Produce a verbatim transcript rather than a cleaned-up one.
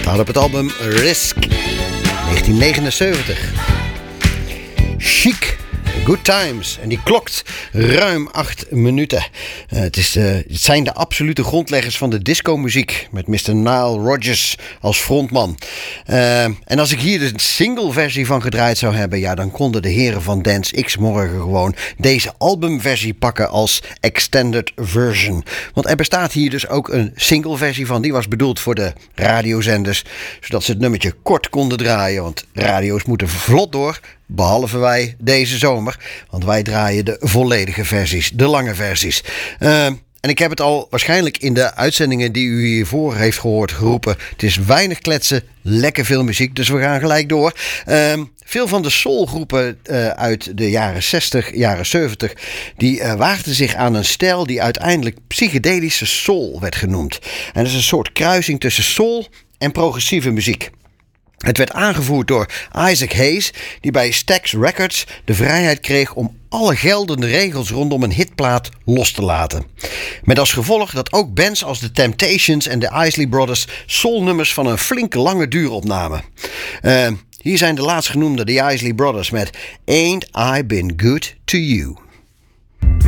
Staat op het album Risk, negentien negenenzeventig. Chic, Good Times. En die klokt ruim acht minuten. Uh, het, is, uh, het zijn de absolute grondleggers van de discomuziek. Met mister Nile Rodgers als frontman. Uh, en als ik hier de singleversie van gedraaid zou hebben, ja, dan konden de heren van Dance X morgen gewoon deze albumversie pakken als extended version. Want er bestaat hier dus ook een singleversie van. Die was bedoeld voor de radiozenders, zodat ze het nummertje kort konden draaien. Want radio's moeten vlot door. Behalve wij deze zomer. Want wij draaien de volledige versies. De lange versies. Uh, en ik heb het al waarschijnlijk in de uitzendingen die u hiervoor heeft gehoord geroepen. Het is weinig kletsen. Lekker veel muziek. Dus we gaan gelijk door. Uh, veel van de soulgroepen uh, uit de jaren zestig, jaren zeventig. Die uh, waagden zich aan een stijl die uiteindelijk psychedelische soul werd genoemd. En dat is een soort kruising tussen soul en progressieve muziek. Het werd aangevoerd door Isaac Hayes, die bij Stax Records de vrijheid kreeg om alle geldende regels rondom een hitplaat los te laten. Met als gevolg dat ook bands als The Temptations en de Isley Brothers soulnummers van een flinke lange duur opnamen. Uh, hier zijn de laatstgenoemde, The Isley Brothers, met Ain't I Been Good To You.